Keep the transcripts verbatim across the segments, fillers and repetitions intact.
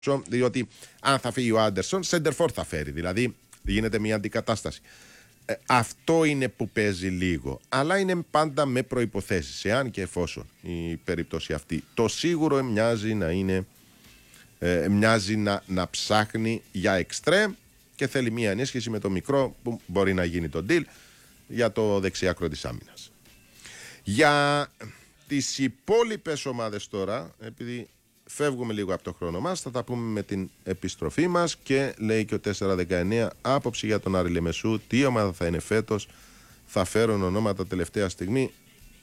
διότι αν θα φύγει ο Άντερσον, σέντερφορ θα φέρει. Δηλαδή γίνεται μια αντικατάσταση. Ε, αυτό είναι που παίζει λίγο. Αλλά είναι πάντα με προϋποθέσεις. Εάν και εφόσον η περίπτωση αυτή, το σίγουρο μοιάζει να είναι. Ε, μοιάζει να, να ψάχνει για εξτρέμ και θέλει μια ενίσχυση με το μικρό που μπορεί να γίνει το deal για το δεξιάκρο της άμυνας. Για τις υπόλοιπες ομάδες τώρα, επειδή φεύγουμε λίγο από το χρόνο μας, θα τα πούμε με την επιστροφή μας και λέει και ο τέσσερα δεκαεννέα άποψη για τον Άρη Λεμεσού, τι ομάδα θα είναι φέτος, θα φέρουν ονόματα τελευταία στιγμή.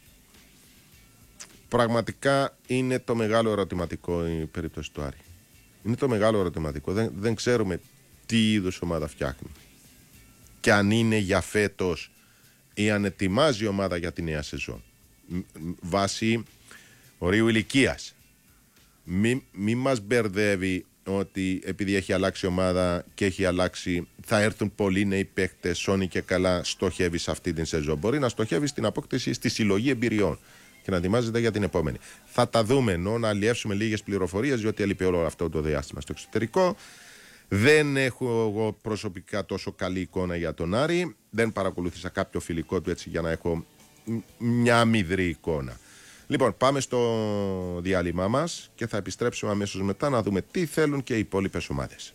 Πραγματικά είναι το μεγάλο ερωτηματικό η περίπτωση του Άρη. Είναι το μεγάλο ερωτηματικό. Δεν, δεν ξέρουμε τι είδους ομάδα φτιάχνει. Και αν είναι για φέτος ή αν ετοιμάζει η ομάδα για τη νέα σεζόν. Βάσει ορίου ηλικίας. Μη, μη μας μπερδεύει ότι επειδή έχει αλλάξει ομάδα και έχει αλλάξει, θα έρθουν πολλοί νέοι παίκτες, σώνει και καλά στοχεύει σε αυτή την σεζόν. Μπορεί να στοχεύει στην απόκτηση, στη συλλογή εμπειριών και να ετοιμάζεται για την επόμενη. Θα τα δούμε, ενώ να αλλιεύσουμε λίγες πληροφορίες, διότι έλειπε όλο αυτό το διάστημα στο εξωτερικό. Δεν έχω εγώ προσωπικά τόσο καλή εικόνα για τον Άρη. Δεν παρακολούθησα κάποιο φιλικό του έτσι για να έχω μια αμυδρή εικόνα. Λοιπόν, πάμε στο διάλειμμα μας και θα επιστρέψουμε αμέσως μετά να δούμε τι θέλουν και οι υπόλοιπες ομάδες.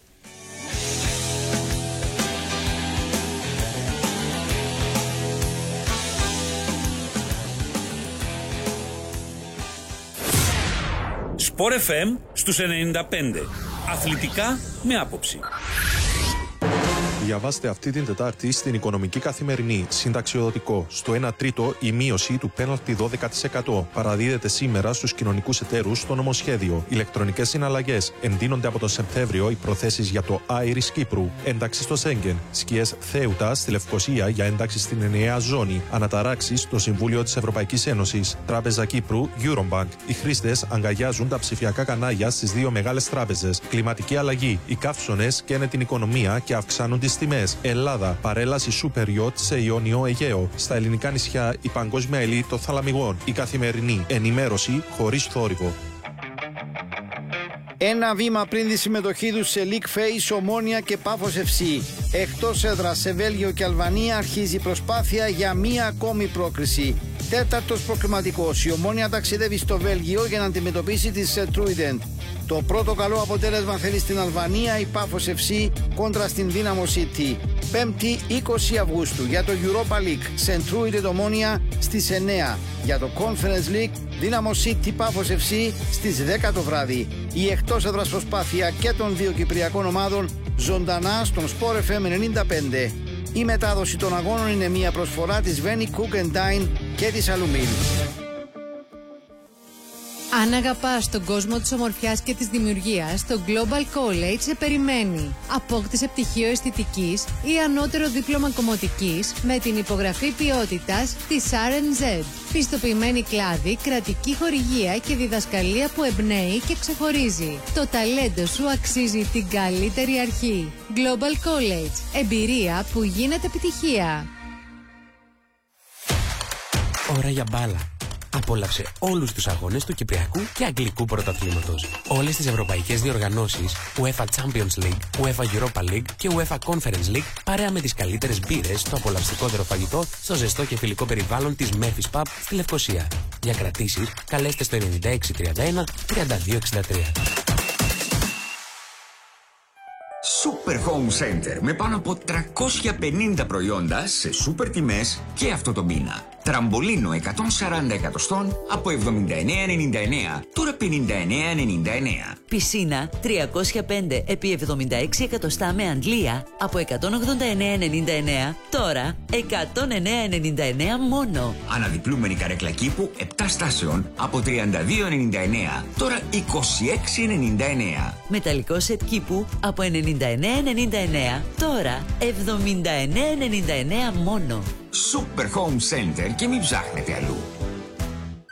Σπορ εφ εμ στους ενενήντα πέντε. Αθλητικά με άποψη. Διαβάστε αυτή την Τετάρτη στην Οικονομική Καθημερινή. Συνταξιοδοτικό. Στο ένα τρίτο η μείωση του πέναλτι δώδεκα τοις εκατό. Παραδίδεται σήμερα στους κοινωνικούς εταίρους στο νομοσχέδιο. Ηλεκτρονικές συναλλαγές. Εντείνονται από τον Σεπτέμβριο οι προθέσεις για το Άιρις Κύπρου. Ένταξη στο Σέγγεν. Σκιές Θέουτα στη Λευκοσία για ένταξη στην ενιαία ζώνη. Αναταράξεις στο Συμβούλιο της Ευρωπαϊκής Ένωσης. Τράπεζα Κύπρου, Eurobank. Οι χρήστες αγκαλιάζουν τα ψηφιακά κανάλια στις δύο μεγάλες τράπεζες. Κλιματική αλλαγή. Οι καύσωνες καίνε την οικονομία και αυξάνουν τις τιμές. Ελλάδα. Παρέλαση σούπερ γιότ σε Ιόνιο Αιγαίο. Στα ελληνικά νησιά η παγκόσμια ελίτ των θαλαμιγών. Η καθημερινή ενημέρωση χωρίς θόρυβο. Ένα βήμα πριν τη συμμετοχή του σε League Face, Ομόνοια και Πάφος εφ σι. Εκτός έδρας σε Βέλγιο και Αλβανία αρχίζει η προσπάθεια για μία ακόμη πρόκριση. Τέταρτος προκριματικός. Η Ομόνοια ταξιδεύει στο Βέλγιο για να αντιμετωπίσει τη Σεντρούιντεν. Το πρώτο καλό αποτέλεσμα θέλει στην Αλβανία η Πάφος εφ σι κόντρα στην Δύναμο City. Πέμπτη είκοσι Αυγούστου για το Europa League. Σεντρούιντεν Ομόνοια στις εννέα. Για το Conference League Δύναμο City Πάφος εφ σι στις δέκα το βράδυ. Η εκτός έδρας προσπάθεια και των δύο κυπριακών ομάδων ζωντανά στον Sport εφ εμ ενενήντα πέντε. Η μετάδοση των αγώνων είναι μια προσφορά της Veni Cook and Dine και της Αλουμίλ. Αν αγαπάς τον κόσμο της ομορφιάς και της δημιουργίας, το Global College σε περιμένει. Απόκτησε πτυχίο αισθητικής ή ανώτερο δίπλωμα κομμωτικής με την υπογραφή ποιότητας της αρ εν ζετ. Πιστοποιημένη κλάδη, κρατική χορηγία και διδασκαλία που εμπνέει και ξεχωρίζει. Το ταλέντο σου αξίζει την καλύτερη αρχή. Global College. Εμπειρία που γίνεται επιτυχία. Ώρα για μπάλα. Απόλαυσε όλους τους αγώνες του Κυπριακού και Αγγλικού Πρωταθλήματος. Όλες τις ευρωπαϊκές διοργανώσεις, UEFA Champions League, UEFA Europa League και UEFA Conference League, παρέα με τις καλύτερες μπύρες στο απολαυστικότερο φαγητό, στο ζεστό και φιλικό περιβάλλον της Memphis Pub στη Λευκοσία. Για κρατήσεις, καλέστε στο ενενήντα έξι τριάντα ένα τριάντα δύο εξήντα τρία. Super Home Center με πάνω από τριακόσια πενήντα προϊόντα σε σούπερ τιμές και αυτό το μήνα. Τραμπολίνο εκατόν σαράντα εκατοστών από εβδομήντα εννέα ενενήντα εννέα, τώρα πενήντα εννέα ενενήντα εννέα. Πισίνα τριακόσια πέντε επί εβδομήντα έξι εκατοστά με αντλία από εκατόν ογδόντα εννέα ενενήντα εννέα, τώρα εκατόν εννέα ενενήντα εννέα μόνο. Αναδιπλούμενη καρέκλα κήπου επτά στάσεων από τριάντα δύο ενενήντα εννέα, τώρα είκοσι έξι ενενήντα εννέα. Μεταλλικό σετ κήπου από ενενήντα εννέα ενενήντα εννέα, τώρα εβδομήντα εννέα ενενήντα εννέα μόνο. Super Home Center και μην ψάχνετε αλλού.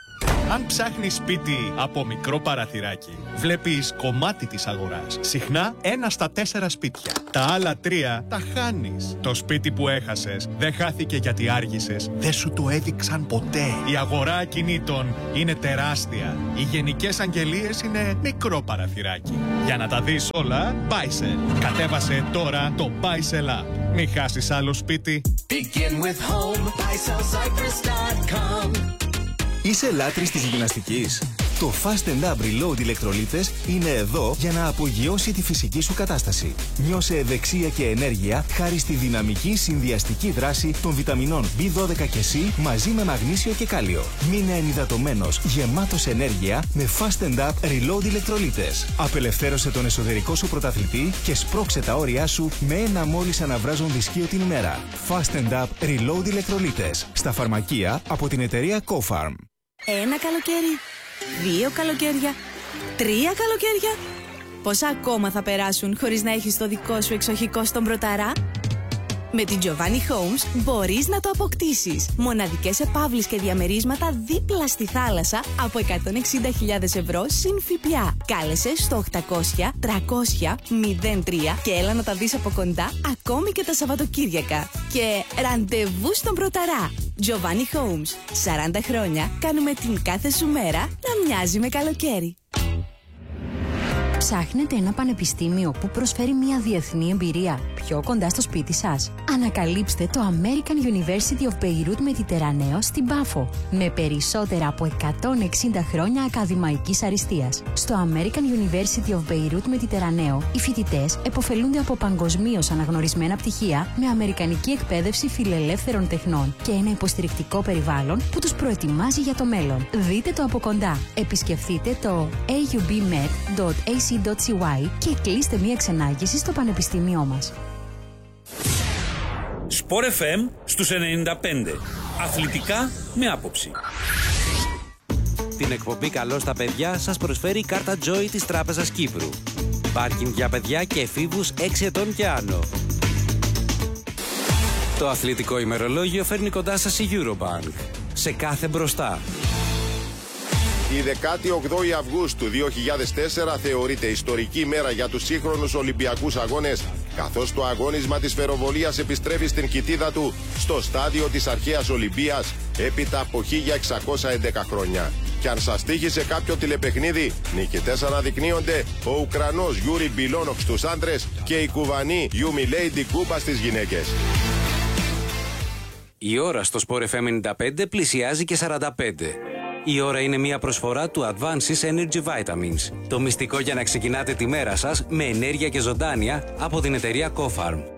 Αν ψάχνεις σπίτι από μικρό παραθυράκι, βλέπεις κομμάτι της αγοράς. Συχνά ένα στα τέσσερα σπίτια. Τα άλλα τρία τα χάνεις. Το σπίτι που έχασες δεν χάθηκε γιατί άργησες. Δεν σου το έδειξαν ποτέ. Η αγορά ακινήτων είναι τεράστια. Οι γενικές αγγελίες είναι μικρό παραθυράκι. Για να τα δεις όλα, Buysell. Κατέβασε τώρα το Buysell App. Μην χάσεις άλλο σπίτι. Begin with home, buysell cyprus dot com. Είσαι λάτρης της γυμναστικής? Το Fast and Up Reload ηλεκτρολίτες είναι εδώ για να απογειώσει τη φυσική σου κατάσταση. Νιώσε ευεξία και ενέργεια χάρη στη δυναμική συνδυαστική δράση των βιταμινών μπι δώδεκα και C μαζί με μαγνήσιο και κάλιο. Μείνε ενυδατωμένος, γεμάτος ενέργεια με Fast and Up Reload ηλεκτρολίτες. Απελευθέρωσε τον εσωτερικό σου πρωταθλητή και σπρώξε τα όρια σου με ένα μόλις αναβράζον δισκείο την ημέρα. Fast and Up Reload ηλεκτρολίτες. Στα φαρμακεία από την εταιρεία Cofarm. Ένα καλοκαίρι, δύο καλοκαίρια, τρία καλοκαίρια. Πόσα ακόμα θα περάσουν χωρίς να έχεις το δικό σου εξοχικό στον Πρωταρά? Με την Giovanni Homes μπορείς να το αποκτήσεις. Μοναδικές επαύλεις και διαμερίσματα δίπλα στη θάλασσα από εκατόν εξήντα χιλιάδες ευρώ συν ΦΠΑ. Κάλεσε στο οκτακόσια τριακόσια μηδέν τρία και έλα να τα δεις από κοντά ακόμη και τα Σαββατοκύριακα. Και ραντεβού στον Πρωταρά. Giovanni Homes. σαράντα χρόνια κάνουμε την κάθε σου μέρα να μοιάζει με καλοκαίρι. Ψάχνετε ένα πανεπιστήμιο που προσφέρει μια διεθνή εμπειρία πιο κοντά στο σπίτι σας? Ανακαλύψτε το American University of Beirut Mediterraneo στην Πάφο, με περισσότερα από εκατόν εξήντα χρόνια ακαδημαϊκής αριστείας. Στο American University of Beirut Mediterraneo, οι φοιτητές επωφελούνται από παγκοσμίως αναγνωρισμένα πτυχία με αμερικανική εκπαίδευση φιλελεύθερων τεχνών και ένα υποστηρικτικό περιβάλλον που τους προετοιμάζει για το μέλλον. Δείτε το από κοντά. Επισκεφτείτε το έι γιου μπι μεντ τελεία έι σι τελεία σι γουάι και κλείστε μία ξενάγηση στο πανεπιστήμιό μας. Σπορ εφ εμ στους ενενήντα πέντε. Αθλητικά με άποψη. Την εκπομπή «Καλό στα παιδιά» σας προσφέρει η κάρτα Joy της Τράπεζας Κύπρου. Πάρκινγκ για παιδιά και εφήβους έξι ετών και άνω. Το αθλητικό ημερολόγιο φέρνει κοντά σας η Eurobank. Σε κάθε μπροστά. Η δεκάτη όγδοη Αυγούστου δύο χιλιάδες τέσσερα θεωρείται ιστορική μέρα για τους σύγχρονους Ολυμπιακούς Αγώνες, καθώς το αγώνισμα της φεροβολίας επιστρέφει στην κοιτίδα του στο στάδιο της αρχαίας Ολυμπίας έπειτα από χίλια εξακόσια έντεκα χρόνια. Και αν σας τύχησε κάποιο τηλεπαιχνίδι, νικητές αναδεικνύονται ο Ουκρανός Γιούρι Μπιλόνοξ στους άντρες και η Κουβανή Γιουμιλέιντι Κούπα στις γυναίκες. Η ώρα στο Sport εφ εμ ενενήντα πέντε πλησιάζει και σαράντα πέντε. Η ώρα είναι μια προσφορά του Advances Energy Vitamins. Το μυστικό για να ξεκινάτε τη μέρα σας με ενέργεια και ζωντάνια από την εταιρεία Cofarm.